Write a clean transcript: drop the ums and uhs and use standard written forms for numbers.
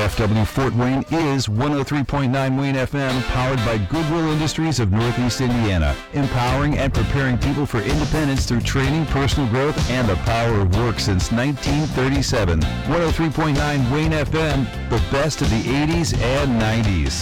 KFW Fort Wayne is 103.9 Wayne FM, powered by Goodwill Industries of Northeast Indiana, empowering and preparing people for independence through training, personal growth, and the power of work since 1937. 103.9 Wayne FM, the best of the 80s and 90s.